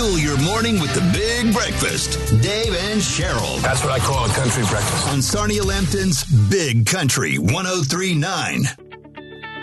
Fuel your morning with the Big Breakfast. Dave and Cheryl. That's what I call a country breakfast. On Sarnia Lambton's Big Country 103.9.